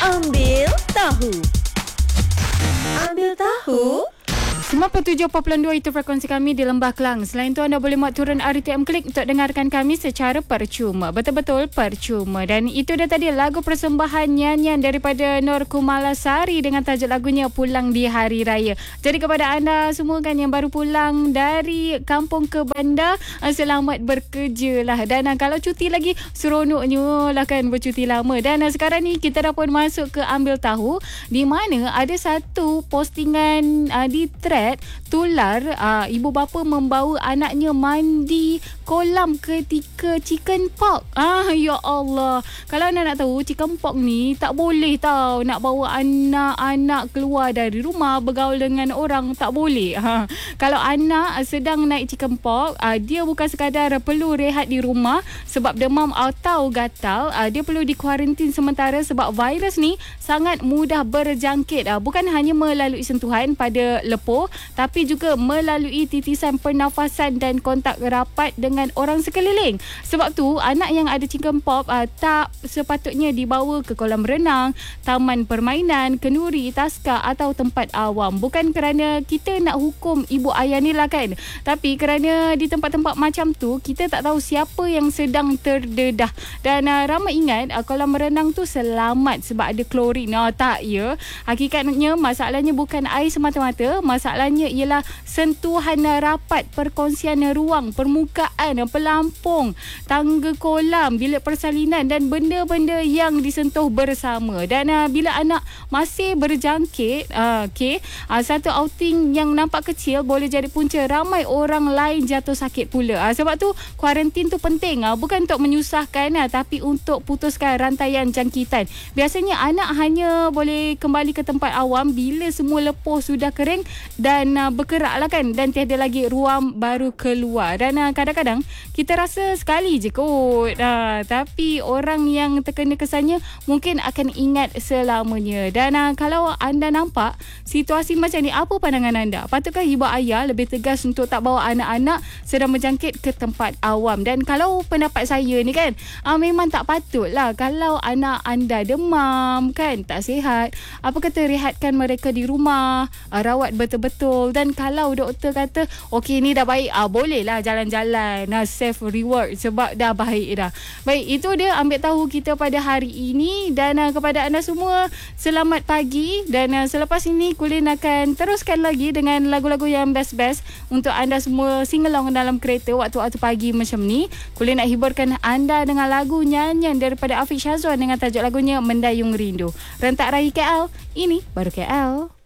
Ambil tahu. Ambil tahu. 97.2 itu frekuensi kami di Lembah Kelang. Selain itu, anda boleh muat turun RTM Klik untuk dengarkan kami secara percuma. Betul-betul percuma. Dan itu dah tadi lagu persembahan nyanyian daripada Nur Kumalasari dengan tajuk lagunya Pulang di Hari Raya. Jadi kepada anda semua kan yang baru pulang dari kampung ke bandar, selamat bekerja lah. Dan kalau cuti lagi, seronoknya lah kan bercuti lama. Dan sekarang ni kita dah pun masuk ke Ambil Tahu, di mana ada satu postingan di thread tular ibu bapa membawa anaknya mandi kolam ketika chicken pox. Ya Allah. Kalau anda nak tahu, chicken pox ni tak boleh tau nak bawa anak-anak keluar dari rumah bergaul dengan orang, tak boleh. Kalau anak sedang naik chicken pox, dia bukan sekadar perlu rehat di rumah sebab demam atau gatal, dia perlu dikuarantin sementara sebab virus ni sangat mudah berjangkit. Bukan hanya melalui sentuhan pada lepoh, tapi juga melalui titisan pernafasan dan kontak rapat dengan orang sekeliling. Sebab tu anak yang ada chicken pox tak sepatutnya dibawa ke kolam renang, taman permainan, kenduri, taska atau tempat awam. Bukan kerana kita nak hukum ibu ayah ni lah kan, tapi kerana di tempat-tempat macam tu kita tak tahu siapa yang sedang terdedah. Dan ramai ingat kolam renang tu selamat sebab ada klorin. Tak ya. Hakikatnya masalahnya bukan air semata-mata, masalahnya ialah sentuhan rapat, perkongsian ruang, permukaan, pelampung, tangga kolam, bilik persalinan dan benda-benda yang disentuh bersama. Dan bila anak masih berjangkit, satu outing yang nampak kecil boleh jadi punca ramai orang lain jatuh sakit pula. Sebab tu kuarantin tu penting, bukan untuk menyusahkan tapi untuk putuskan rantaian jangkitan. Biasanya anak hanya boleh kembali ke tempat awam bila semua lepoh sudah kering dan bergerak lah kan, dan tiada lagi ruang baru keluar. Dan kadang-kadang kita rasa sekali je kot, tapi orang yang terkena kesannya mungkin akan ingat selamanya. Dan kalau anda nampak situasi macam ni, apa pandangan anda? Patutkah ibu ayah lebih tegas untuk tak bawa anak-anak sedang berjangkit ke tempat awam? Dan kalau pendapat saya ni kan, memang tak patut lah kalau anak anda demam kan, tak sihat, apa kata rehatkan mereka di rumah, rawat betul-betul. Dan kalau doktor kata okey ni dah baik, boleh lah jalan-jalan, self reward sebab dah baik dah. Baik, itu dia Ambil Tahu kita pada hari ini. Dan kepada anda semua, selamat pagi. Dan selepas ini Kulin akan teruskan lagi dengan lagu-lagu yang best-best untuk anda semua singalong dalam kereta waktu-waktu pagi macam ni. Kulin nak hiburkan anda dengan lagu nyanyian daripada Afiq Syazwan dengan tajuk lagunya Mendayung Rindu. Rentak Raya KL, ini baru KL.